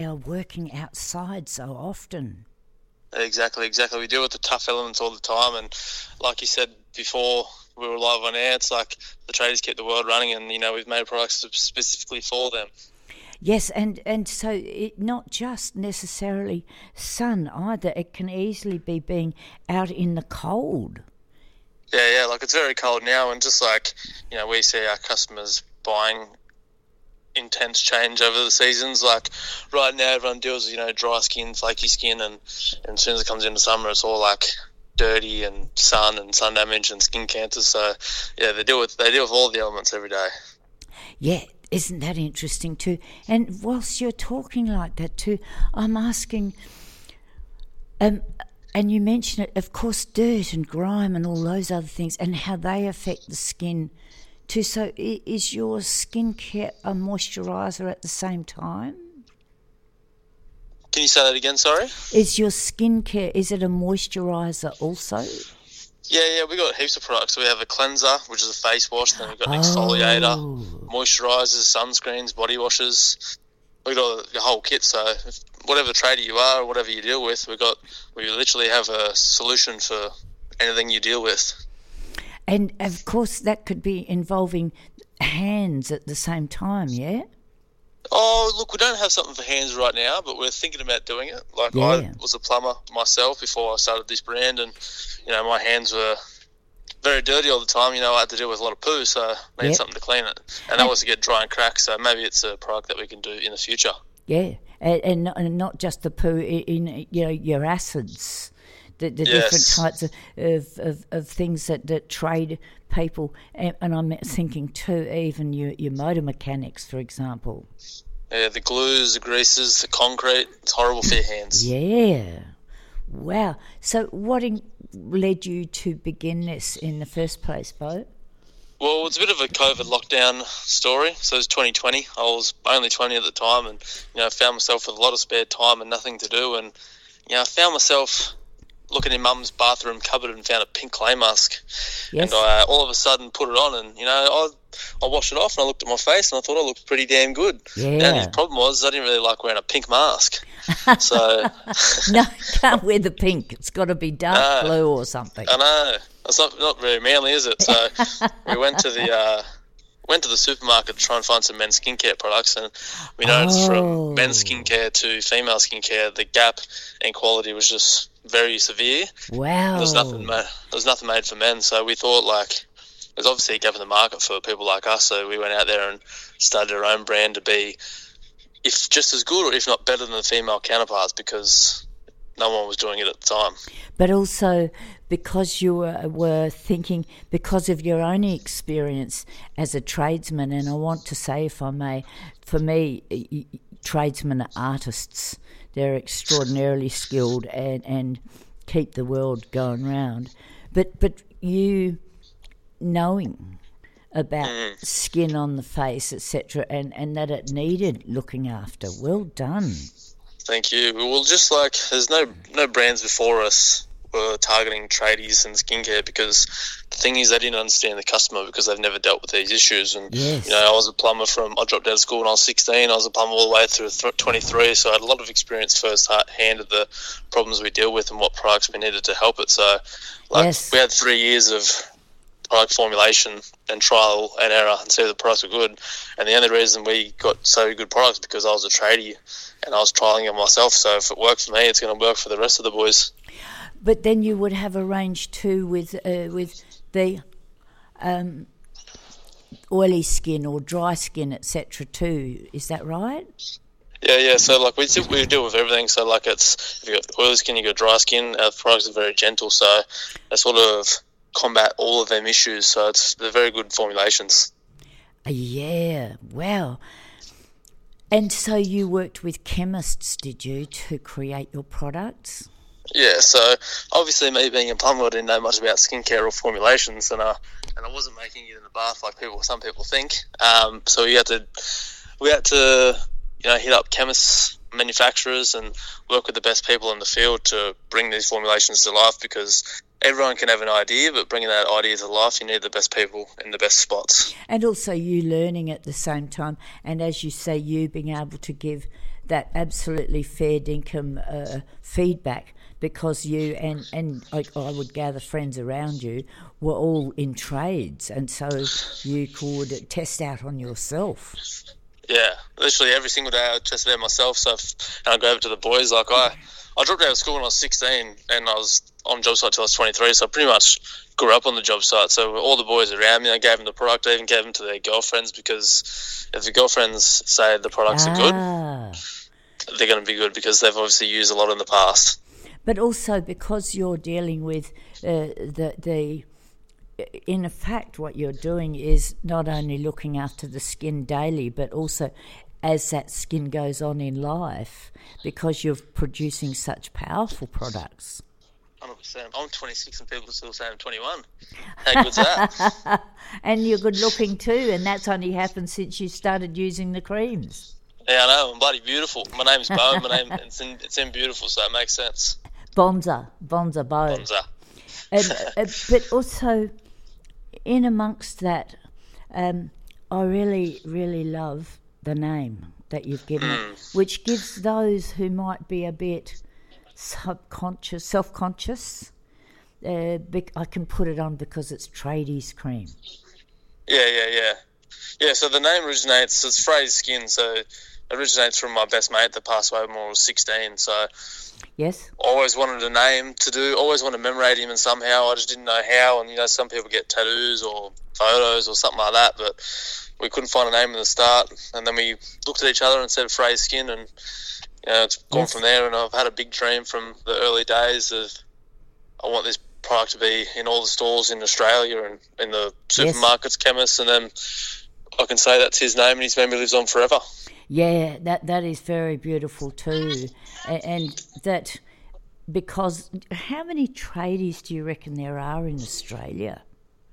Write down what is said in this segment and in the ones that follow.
are working outside so often. Exactly. We deal with the tough elements all the time, and like you said before we were live on air, it's like the tradies keep the world running, and we've made products specifically for them. Yes, and so it not just necessarily sun either. It can easily be being out in the cold. Yeah, like it's very cold now, and just like, we see our customers buying intense change over the seasons. Like right now everyone deals with, dry skin, flaky skin, and as soon as it comes into summer it's all like dirty and sun damage and skin cancer. So yeah, they deal with all the elements every day. Yeah, isn't that interesting too? And whilst you're talking like that too, I'm asking, and you mention it, of course, dirt and grime and all those other things and how they affect the skin too. So is your skincare a moisturiser at the same time? Can you say that again, sorry? Is your skincare, is it a moisturiser also? Yeah, we got heaps of products. We have a cleanser, which is a face wash, then we've got an exfoliator, moisturisers, sunscreens, body washes. We've got the whole kit, so whatever trader you are, whatever you deal with, we literally have a solution for anything you deal with. And, of course, that could be involving hands at the same time, yeah? Oh, look, we don't have something for hands right now, but we're thinking about doing it. Like, yeah. I was a plumber myself before I started this brand, and, my hands were very dirty all the time. I had to deal with a lot of poo, so I needed something to clean it. And that was to get dry and crack, so maybe it's a product that we can do in the future. Yeah, and not just the poo, in your acids. The different types of things that trade people, and I'm thinking too, even your motor mechanics, for example. Yeah, the glues, the greases, the concrete, it's horrible for your hands. Yeah. Wow. So what led you to begin this in the first place, Bo? Well, it's a bit of a COVID lockdown story. So it was 2020. I was only 20 at the time, and, found myself with a lot of spare time and nothing to do, and, I found myself looking in Mum's bathroom cupboard and found a pink clay mask. Yes. And I all of a sudden put it on, and I washed it off and I looked at my face and I thought I looked pretty damn good. Yeah. And the problem was I didn't really like wearing a pink mask. So no, can't wear the pink. It's got to be dark blue or something. I know. It's not very manly, is it? So we went to the supermarket to try and find some men's skincare products, and we noticed from men's skincare to female skincare, the gap in quality was just very severe. Wow. There was nothing made for men, so we thought there's obviously a gap in the market for people like us, so we went out there and started our own brand to be, if just as good or if not better than the female counterparts, because no one was doing it at the time. But also because you were thinking, because of your own experience as a tradesman, and I want to say, if I may, for me, tradesmen are artists. They're extraordinarily skilled and keep the world going round. But you knowing about skin on the face, etc., and that it needed looking after. Well done. Thank you. Well, just there's no brands before us were targeting tradies and skincare, because the thing is they didn't understand the customer because they've never dealt with these issues. And yes. I was a plumber I dropped out of school when I was 16. I was a plumber all the way through 23, so I had a lot of experience first-hand of the problems we deal with and what products we needed to help it. So yes. We had 3 years of product formulation and trial and error and see if the products were good. And the only reason we got so good products because I was a tradie and I was trialling it myself. So if it worked for me, it's going to work for the rest of the boys. But then you would have a range too with the oily skin or dry skin, etc. too. Is that right? Yeah. So we deal with everything. So it's, if you got oily skin, you got dry skin. Our products are very gentle, so they sort of combat all of them issues. So they're very good formulations. Yeah. Wow. And so you worked with chemists, did you, to create your products? Yeah, so obviously me being a plumber, I didn't know much about skincare or formulations, and I wasn't making it in the bath like some people think. So we had to hit up chemists, manufacturers, and work with the best people in the field to bring these formulations to life, because everyone can have an idea, but bringing that idea to life, you need the best people in the best spots. And also you learning at the same time, and as you say, you being able to give that absolutely fair dinkum feedback, because you and I would gather friends around you were all in trades, and so you could test out on yourself. Yeah, literally every single day I would test it out myself. So and I go over to the boys. Like I dropped out of school when I was 16, and I was on job site till I was 23. So I pretty much grew up on the job site. So all the boys around me, I gave them the product. I even gave them to their girlfriends, because if the girlfriends say the products are good, they're going to be good, because they've obviously used a lot in the past. But also because you're dealing with in fact, what you're doing is not only looking after the skin daily, but also as that skin goes on in life, because you're producing such powerful products. 100%. I'm 26 and people still say I'm 21. How good's that? And you're good looking too, and that's only happened since you started using the creams. Yeah, I know. I'm bloody beautiful. My name's Bo. It's in beautiful, so it makes sense. Bonza Bo. Bonza. But also, in amongst that, I really, really love the name that you've given it, which gives those who might be a bit self-conscious, I can put it on because it's tradies cream. Yeah, so the name originates, it's Phrase Skin, so it originates from my best mate that passed away when I was 16, so yes, always wanted a name to do, always wanted to commemorate him, and somehow I just didn't know how. And some people get tattoos or photos or something like that, but we couldn't find a name in the start, and then we looked at each other and said Phrase Skin, and it's gone from there. And I've had a big dream from the early days of, I want this product to be in all the stores in Australia and in the supermarkets, chemists, and then I can say that's his name and his memory lives on forever. Yeah, that is very beautiful too. And that, because how many tradies do you reckon there are in Australia?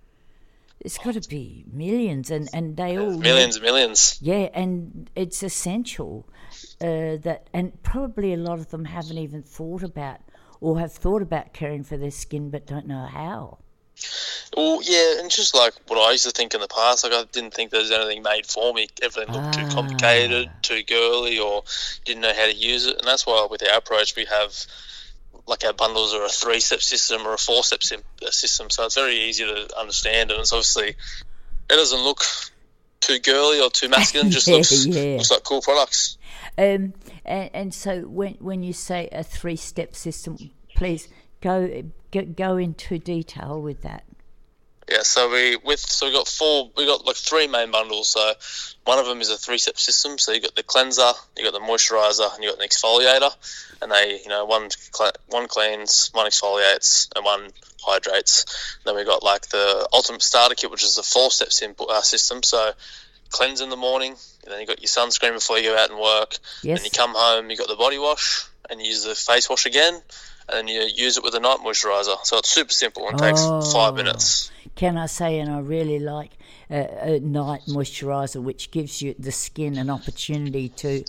It's got to be millions, and they all... Millions and millions. Yeah, and it's essential that, and probably a lot of them haven't even thought about, or have thought about caring for their skin but don't know how. Well, yeah, and just like what I used to think in the past, like I didn't think there was anything made for me. Everything looked too complicated, too girly, or didn't know how to use it. And that's why with our approach we have, like, our bundles are a 3-step system or a 4-step system, so it's very easy to understand, and it's obviously, it doesn't look too girly or too masculine, just looks like cool products. And so when you say a 3-step system, please go into detail with that. Yeah, so we got 3 main bundles. So one of them is a 3-step system. So you got the cleanser, you got the moisturizer, and you got the exfoliator. And they, one cleans, one exfoliates, and one hydrates. Then we got like the ultimate starter kit, which is the 4-step system. So cleanse in the morning, and then you got your sunscreen before you go out and work. Yes. Then you come home, you got the body wash, and you use the face wash again, and then you use it with a night moisturizer. So it's super simple and takes 5 minutes. Can I say, and I really like a night moisturizer, which gives you the skin an opportunity to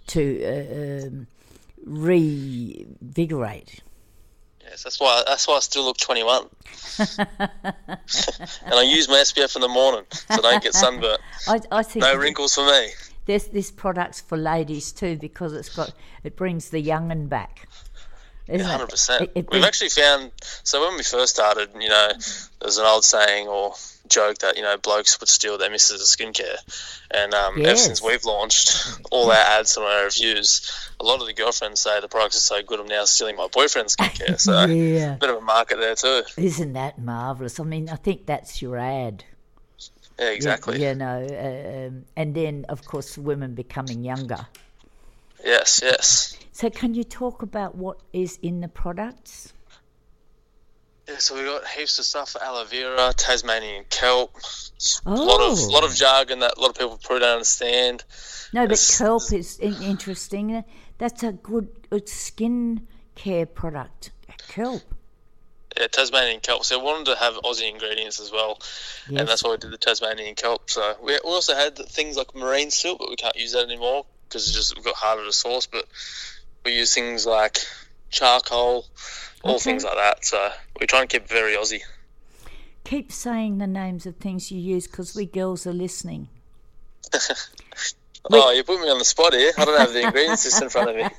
revigorate. Yes, that's why I still look 21. And I use my SPF in the morning, so I don't get sunburnt. I think no wrinkles for me. This product's for ladies too, because it brings the young'un back. 100%. We've actually found, so when we first started, there's an old saying or joke that, blokes would steal their missus' skincare. And ever since we've launched all our ads and our reviews, a lot of the girlfriends say the products are so good, I'm now stealing my boyfriend's skincare. So a bit of a market there too. Isn't that marvellous? I mean, I think that's your ad. Yeah, exactly. And then, of course, women becoming younger. Yes. So can you talk about what is in the products? Yeah, so we got heaps of stuff for aloe vera, Tasmanian kelp, a lot of jargon that a lot of people probably don't understand. No, but kelp is interesting. That's a good skin care product, kelp. Yeah, Tasmanian kelp. So we wanted to have Aussie ingredients as well, and that's why we did the Tasmanian kelp. So we also had things like marine silk, but we can't use that anymore because it's just got harder to source. But we use things like charcoal, all things like that. So we're trying to keep it very Aussie. Keep saying the names of things you use because we girls are listening. Oh, you put me on the spot here. I don't have the ingredients list in front of me.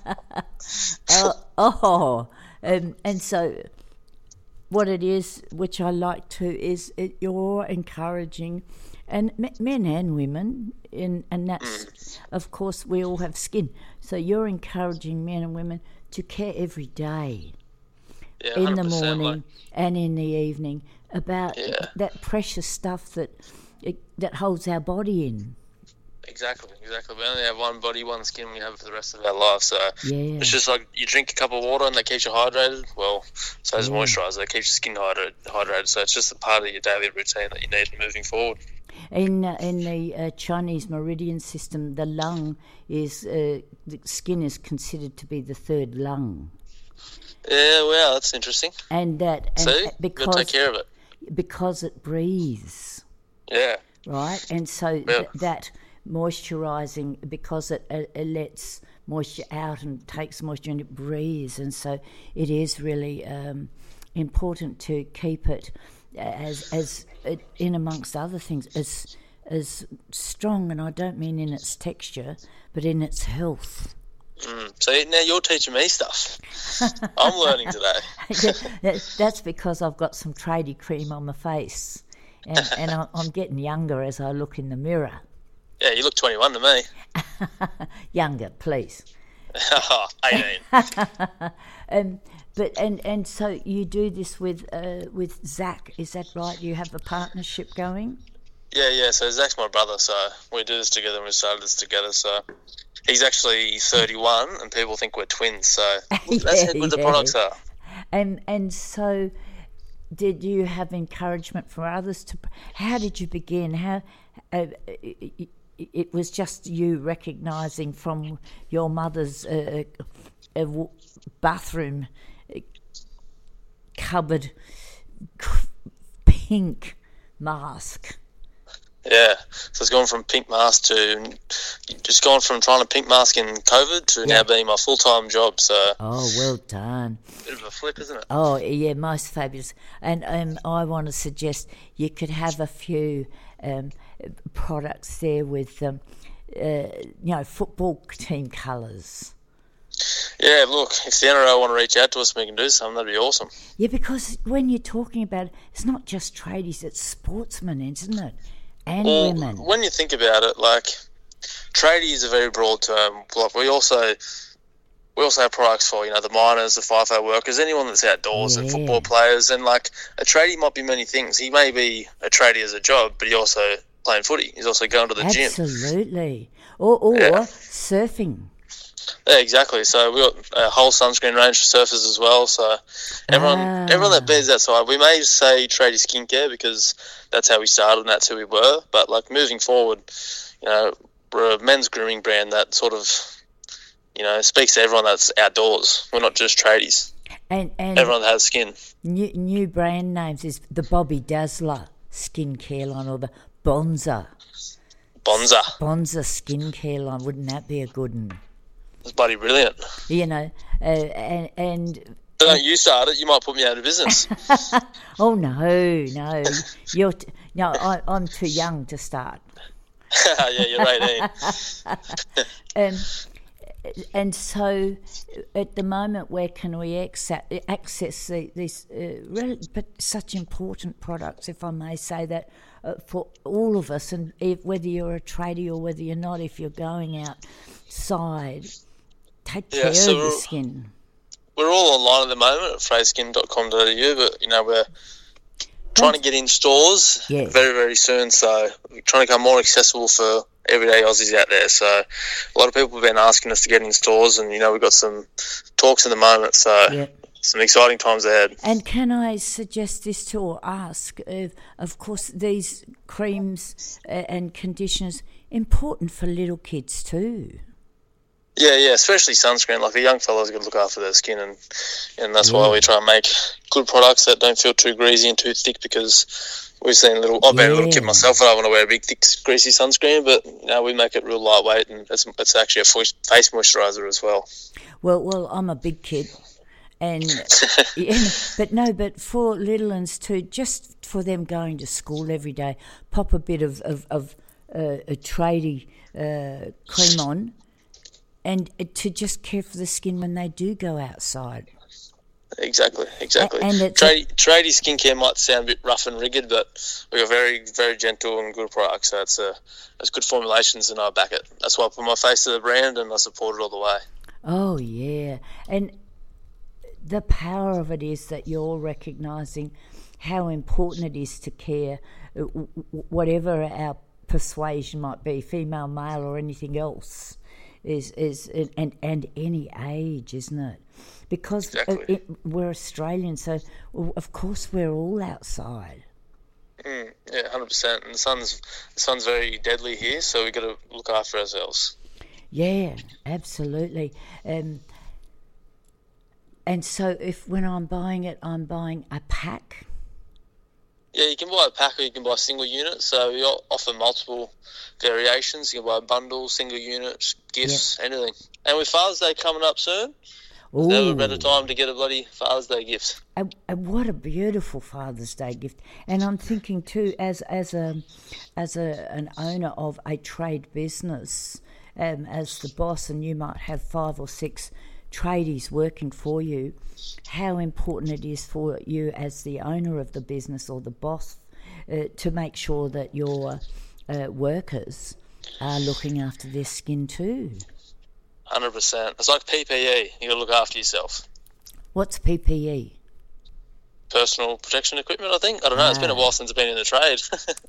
And so what it is, which I like to, is you're encouraging, and men and women, and that's, of course, we all have skin. So you're encouraging men and women to care every day, in the morning and in the evening, about that precious stuff that holds our body in. Exactly. We only have one body, one skin we have for the rest of our life. So it's just like you drink a cup of water and that keeps you hydrated. Well, so does moisturiser. That keeps your skin hydrated. So it's just a part of your daily routine that you need moving forward. In the Chinese meridian system, the lung is the skin is considered to be the third lung. Yeah, well, that's interesting. And because got to take care of it because it breathes. Yeah. Right, and so that moisturising, because it lets moisture out and takes moisture and it breathes, and so it is really important to keep it as in amongst other things as strong, and I don't mean in its texture but in its health. So now you're teaching me stuff. I'm learning today. That's because I've got some tradie cream on my face, and I'm getting younger as I look in the mirror. Yeah, you look 21 to me. Younger, please. 18. And so you do this with Zach, is that right? You have a partnership going? Yeah. So Zach's my brother, so we do this together and we started this together. So he's actually 31 and people think we're twins, so that's how good the products are. And so did you have encouragement from others how did you begin? How it was just you recognising from your mother's bathroom cupboard pink mask. Yeah, so it's gone from pink mask to just gone from trying to pink mask in COVID to now being my full-time job. So well done. Bit of a flip, isn't it? Oh yeah, most fabulous. And I want to suggest you could have a few products there with football team colours. Yeah, look, if the NRL want to reach out to us and we can do something, that'd be awesome. Yeah, because when you're talking about it, it's not just tradies, it's sportsmen, isn't it? And women. When you think about it, like, tradie is a very broad term. Like, we also have products for, the miners, the FIFO workers, anyone that's outdoors, and football players. And, like, a tradie might be many things. He may be a tradie as a job, but he also playing footy. He's also going to the gym. Absolutely. Or surfing. Yeah, exactly. So we got a whole sunscreen range for surfers as well. So everyone that bears that side, we may say tradie skincare because that's how we started and that's who we were. But like moving forward, we're a men's grooming brand that sort of, speaks to everyone that's outdoors. We're not just tradies. And everyone that has skin. New brand names is the Bobby Dazzler skincare line or the Bonza skincare line. Wouldn't that be a good one? It's bloody brilliant. And don't you start it, you might put me out of business. Oh no, I'm too young to start. Yeah, you're 18. And so, at the moment, where can we access these but such important products, if I may say that, for all of us, and whether you're a tradie or whether you're not, if you're going outside, take care of the skin. We're all online at the moment at fraseskin.com.au, but we're trying to get in stores very, very soon. So we're trying to become more accessible for everyday Aussies out there. So a lot of people have been asking us to get in stores, and we've got some talks at the moment. So some exciting times ahead. And can I suggest this to, or ask? Of course, these creams and conditioners important for little kids too. Yeah, especially sunscreen. Like the young fellas got to look after their skin, and that's why we try and make good products that don't feel too greasy and too thick. Because we've seen I've been a little kid myself. I don't want to wear a big, thick, greasy sunscreen, but we make it real lightweight, and it's actually a face moisturiser as well. Well, I'm a big kid, and but for little ones too, just for them going to school every day, pop a bit of a tradie cream on, and to just care for the skin when they do go outside. Exactly. And it's Tradie skincare might sound a bit rough and rigid, but we've got very, very gentle and good products. So it's good formulations, and I back it. That's why I put my face to the brand, and I support it all the way. Oh, yeah. And the power of it is that you're recognising how important it is to care, whatever our persuasion might be, female, male, or anything else, and any age, isn't it? Because exactly. We're Australians, so of course we're all outside. Yeah, 100%. And the sun's very deadly here, so we've got to look after ourselves. Yeah, absolutely. And so when I'm buying it, I'm buying a pack. Yeah, you can buy a pack or you can buy a single unit. So we offer multiple variations. You can buy a bundle, single units, gifts, anything. And with Father's Day coming up soon, there's never a better time to get a bloody Father's Day gift. And what a beautiful Father's Day gift! And I'm thinking too, as an owner of a trade business, as the boss, and you might have 5 or 6 tradies working for you, how important it is for you as the owner of the business or the boss to make sure that your workers are looking after their skin too. 100%. It's like PPE. You got to look after yourself. What's PPE? Personal protection equipment, I think. I don't know. It's been a while since I've been in the trade.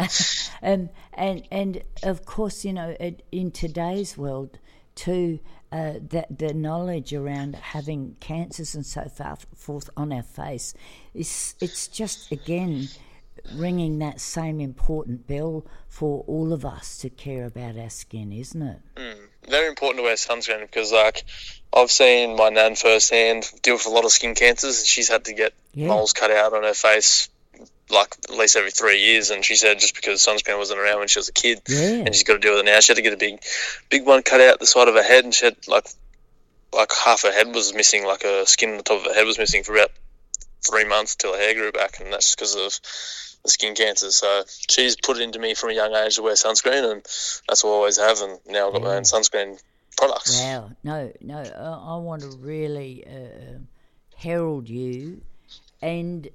and of course, in today's world too, that the knowledge around having cancers and so forth on our face it's just again ringing that same important bell for all of us to care about our skin, isn't it? Very important to wear sunscreen because, I've seen my nan firsthand deal with a lot of skin cancers. She's had to get moles cut out on her face, at least every 3 years. And she said just because sunscreen wasn't around when she was a kid, and she's got to deal with it now. She had to get a big one cut out the side of her head, and she had like half her head was missing, like her skin on the top of her head was missing for about 3 months till her hair grew back, and that's because of the skin cancer. So she's put it into me from a young age to wear sunscreen, and that's what I always have, and now I've got my own sunscreen products. Wow. No, I want to really herald you and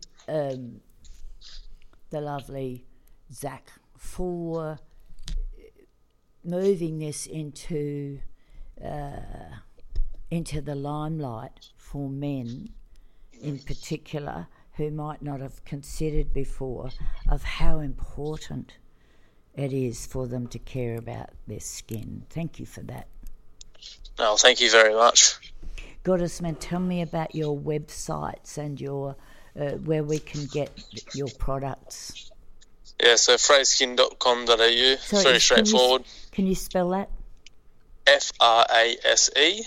the lovely Zach for moving this into the limelight for men in particular who might not have considered before of how important it is for them to care about their skin. Thank you for that. No, thank you very much. Goddessman, tell me about your websites and your where we can get your products. Yeah, so phraseskin.com.au. It's very straightforward. Can you spell that? FRASE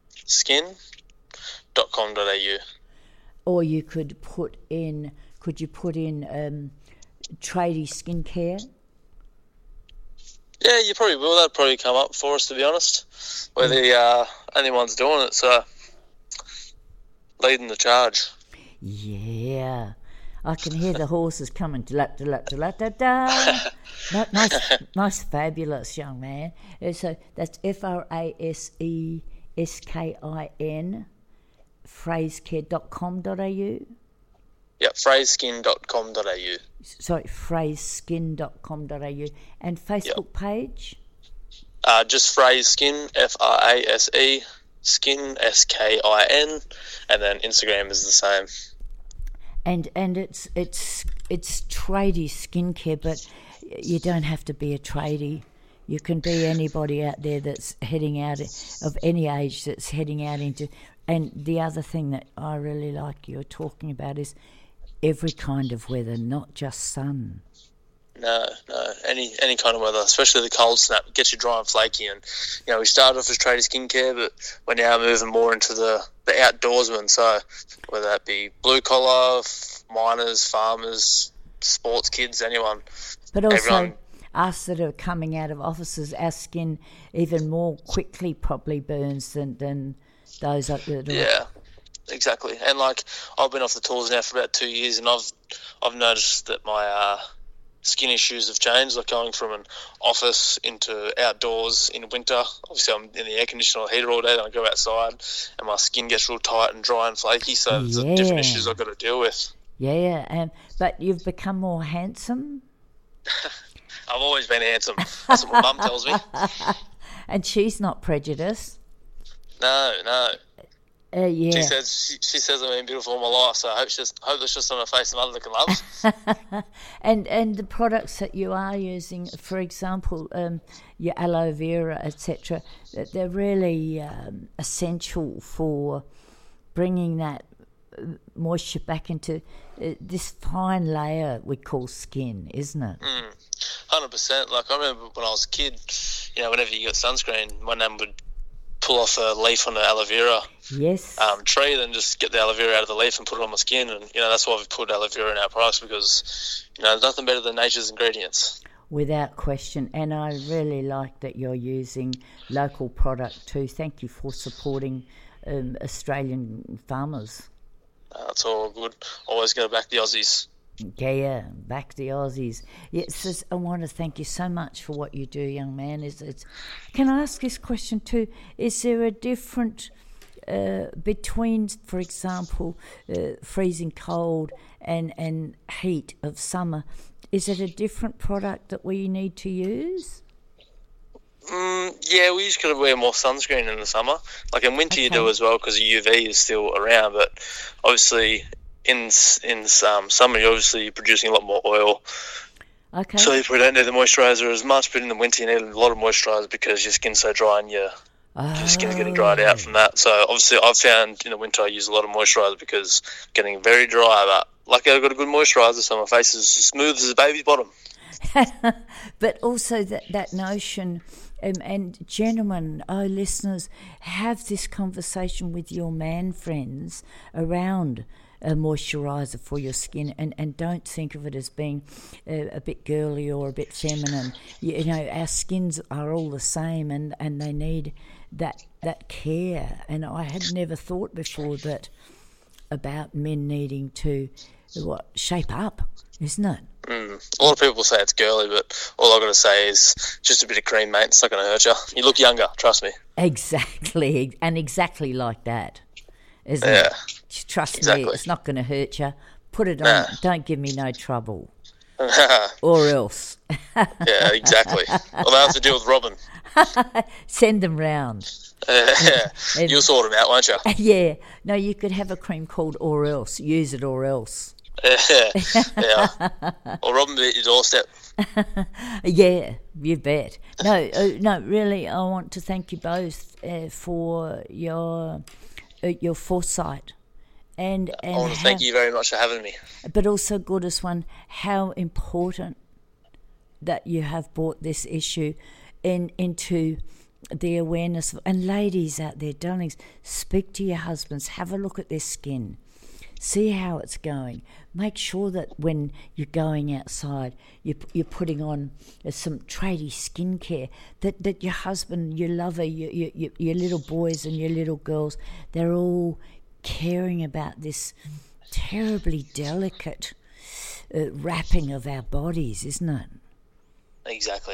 skin.com.au. Or you could put in tradie skincare? Yeah, you probably will. That'll probably come up for us, to be honest. We're the only ones doing it, so leading the charge. Yeah. I can hear the horses coming. Da-da-da-da-da-da. Nice, fabulous young man. So that's FRASESKIN, phrasecare.com.au. Yep, phraseskin.com.au. Sorry, phraseskin.com.au. And Facebook page? Just Phrase Skin, FRASE Skin, SKIN, and then Instagram is the same. And it's tradie skincare, but you don't have to be a tradie. You can be anybody out there that's heading out of any age that's heading out into. And the other thing that I really like you're talking about is every kind of weather, not just sun. No, any kind of weather, especially the cold snap, gets you dry and flaky. And we started off as tradie skincare, but we're now moving more into the outdoorsman. So whether that be blue collar, miners, farmers, sports kids, anyone. But also us that are coming out of offices, our skin even more quickly probably burns than those that are. Yeah, exactly. And I've been off the tools now for about 2 years, and I've noticed that my skin issues have changed, like going from an office into outdoors in winter. Obviously, I'm in the air conditioner or heater all day, then I go outside and my skin gets real tight and dry and flaky, so there's different issues I've got to deal with. Yeah, but you've become more handsome? I've always been handsome. That's what my mum tells me. And she's not prejudiced? No. Yeah. She says I've been beautiful all my life, so I hope it's just on her face and mother that can love. And the products that you are using, for example, your aloe vera, etc., they're really essential for bringing that moisture back into this fine layer we call skin, isn't it? 100%. Like, I remember when I was a kid, whenever you got sunscreen, my nan would pull off a leaf on the aloe vera tree, then just get the aloe vera out of the leaf and put it on my skin. And, that's why we've put aloe vera in our products, because, there's nothing better than nature's ingredients. Without question. And I really like that you're using local product too. Thank you for supporting Australian farmers. It's all good. Always go back the Aussies. Yeah, back the Aussies. Yes, I want to thank you so much for what you do, young man. Can I ask this question too? Is there a different between, for example, freezing cold and heat of summer? Is it a different product that we need to use? Yeah, we just got to wear more sunscreen in the summer. Like in winter, you do as well because UV is still around. But obviously, in summer, you're obviously producing a lot more oil. Okay. So you probably don't need the moisturiser as much. But in the winter, you need a lot of moisturiser because your skin's so dry and your skin's getting dried out from that. So obviously, I've found in the winter I use a lot of moisturiser because it's getting very dry. But luckily, I've got a good moisturiser, so my face is as smooth as a baby's bottom. But also that notion. And gentlemen, listeners, have this conversation with your man friends around a moisturiser for your skin, and don't think of it as being a bit girly or a bit feminine. Our skins are all the same, and they need that care. And I had never thought before that about men needing to shape up, isn't it? A lot of people say it's girly, but all I've got to say is just a bit of cream, mate. It's not going to hurt you. You look younger, trust me. Exactly, and exactly like that, isn't it? Trust me, it's not going to hurt you. Put it on. Don't give me no trouble. Or else. Yeah, exactly. Well, I have to deal with Robin. Send them round. You'll sort them out, won't you? Yeah. No, you could have a cream called Or Else. Use it or else. Yeah. Or Robin be at your doorstep. Yeah, you bet. No, really, I want to thank you both for your foresight. And I want to thank you very much for having me. But also, goodness one, how important that you have brought this issue into the awareness. And ladies out there, darlings, speak to your husbands. Have a look at their skin. See how it's going. Make sure that when you're going outside, you're putting on some tradie skincare. That your husband, your lover, your little boys and your little girls, they're all caring about this terribly delicate wrapping of our bodies, isn't it? Exactly.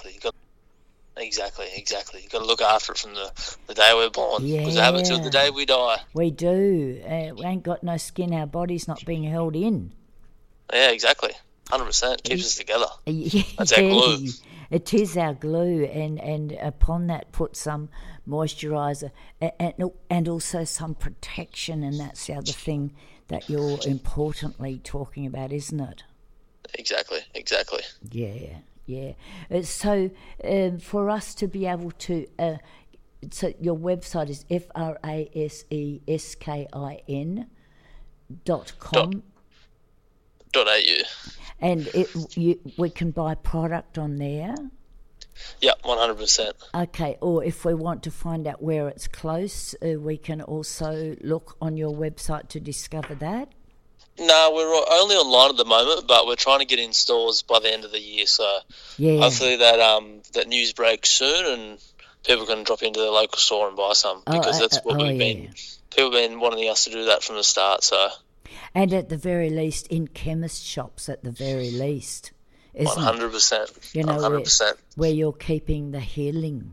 Exactly. You've got to look after it from the day we're born. Because it happens till the day we die. We do. We ain't got no skin. Our body's not being held in. Yeah, exactly. 100%. Keeps us together. That's our glue. It is our glue. And upon that, put some moisturiser and also some protection. And that's the other thing that you're importantly talking about, isn't it? Exactly. Yeah. So for us to be able to, so your website is fraseskin.com. .au. And we can buy product on there? Yeah, 100%. Okay, or if we want to find out where it's close, we can also look on your website to discover that? No, we're only online at the moment, but we're trying to get in stores by the end of the year. So hopefully that news breaks soon and people can drop into their local store and buy some because that's what we've been. People have been wanting us to do that from the start. So, and at the very least, in chemist shops, at the very least, isn't it? 100%. You know, 100%. where you're keeping the healing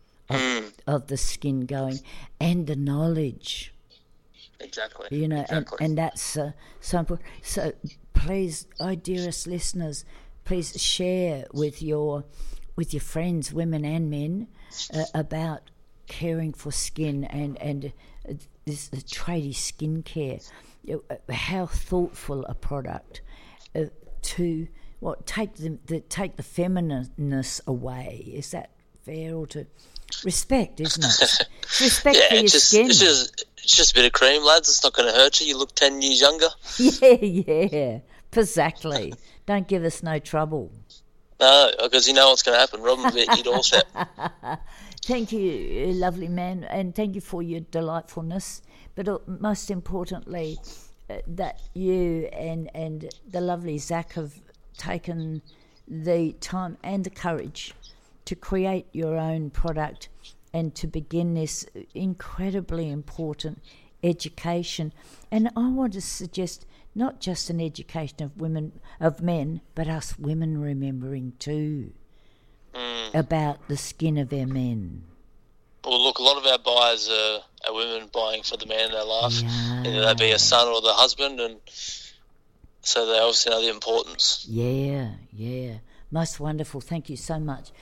of the skin going and the knowledge. Exactly. You know, exactly. and that's so important. So please, dearest listeners, please share with your friends, women and men, about caring for skin and this the tradie skincare. How thoughtful a product to take the feminineness away. Is that fair, or to respect? Isn't it? Respect for your skin. It's just a bit of cream, lads. It's not going to hurt you. You look 10 years younger. Yeah, exactly. Don't give us no trouble. No, because you know what's going to happen. Robin will get you doorstep. Thank you, lovely man, and thank you for your delightfulness. But most importantly, that you and the lovely Zach have taken the time and the courage to create your own product and to begin this incredibly important education. And I want to suggest not just an education of men, but us women remembering too about the skin of our men. Well, look, a lot of our buyers are women buying for the man in their life, Yeah. either that be a son or the husband, and so they obviously know the importance. Yeah. Most wonderful. Thank you so much.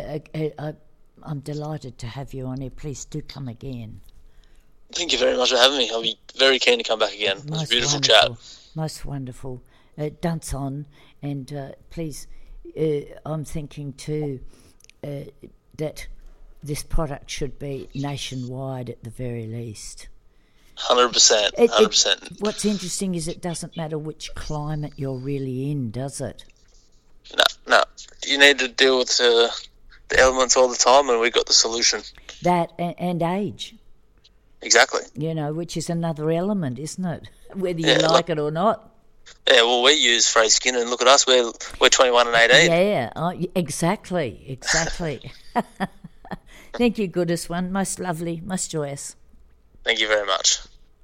I'm delighted to have you on here. Please do come again. Thank you very much for having me. I'll be very keen to come back again. It was a beautiful chat. Most wonderful. Dance on, and please, I'm thinking too that this product should be nationwide at the very least. 100%. 100%. What's interesting is it doesn't matter which climate you're really in, does it? No. You need to deal with the elements all the time, and we've got the solution. That and age. Exactly. You know, which is another element, isn't it? Whether you like it or not. Yeah, well, we use Frey Skin, and look at us, we're 21 and 18. Yeah, exactly. Thank you, goodest one. Most lovely, most joyous. Thank you very much.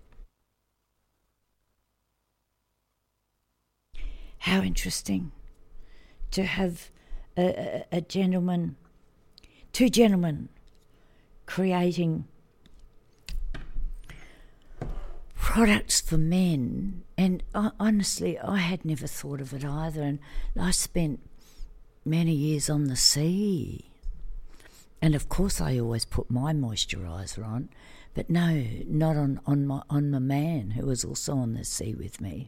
How interesting to have a gentleman, two gentlemen, creating products for men. And honestly, I had never thought of it either. And I spent many years on the sea. And of course I always put my moisturiser on, but no, not on my man, who was also on the sea with me.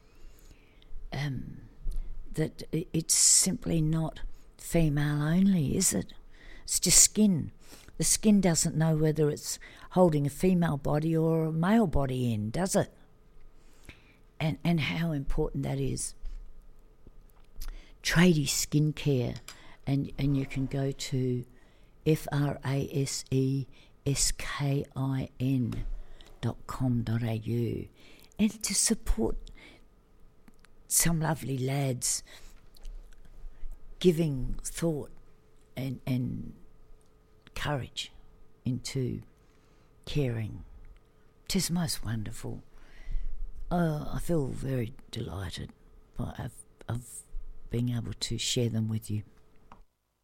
That it's simply not female only, is it? It's just skin. The skin doesn't know whether it's holding a female body or a male body in, does it? And how important that is. Tradie Skincare, and you can go to fraseskin.com.au and to support some lovely lads giving thought and courage into caring. 'Tis most wonderful. I feel very delighted of being able to share them with you.